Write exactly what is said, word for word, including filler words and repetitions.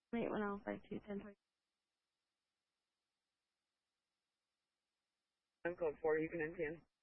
eight one zero five two ten twenty. I'm code four, you can N P N.